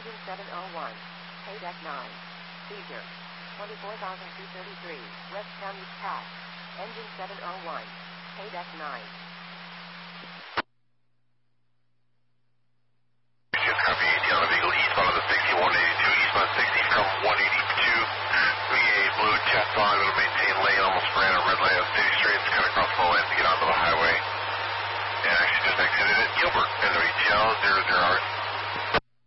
Engine 701. Paydeck 9. Seizure. 24,233. West County Pass. Engine 701. Paydeck 9.